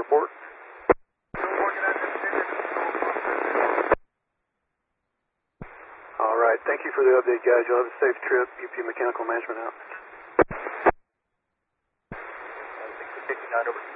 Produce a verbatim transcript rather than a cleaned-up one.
report. All right, thank you for the update, guys. You'll have a safe trip. U P Mechanical Management out. six fifty-nine over.